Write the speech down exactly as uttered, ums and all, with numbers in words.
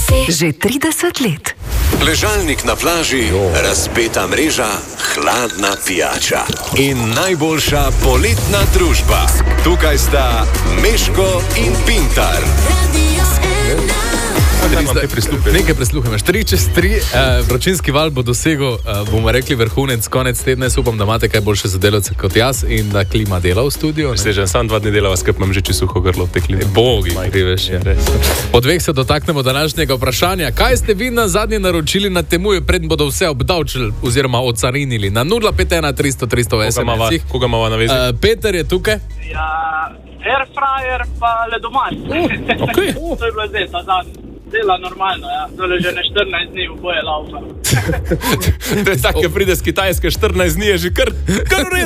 Že trideset let. Ležalnik na plaži, razpeta mreža, hladna pijača in najboljša poletna družba. Tukaj sta Meško in Pintar. Nekaj prisluhe imaš, tri čez tri, uh, vročinski val bo dosegel, uh, bomo rekli, vrhunec konec tedna. Jaz upam, da imate kaj boljše sodelavce kot jaz in da klima dela v studiu. Že sam dva dni delava, skrb imam že čisto suho grlo te klime. Bogi, kriveš, je res. Po dveh se dotaknemo današnjega vprašanja. Kaj ste vi na zadnje naročili na Temuju, preden bodo vse obdavčili oziroma ocarinili? Na nula pet ena tristo tristo es em es-ih. Koga imava na vezi? Uh, Peter je tukaj. Ja, airfryer pa ledomat. Uh, okay. uh. To je bilo zdaj, ta dan. Dela normalno, ja. Tole že ne štirinajst dni v boje laufa. To je tako, pride z Kitajske, štirinajst dni je že kar, kar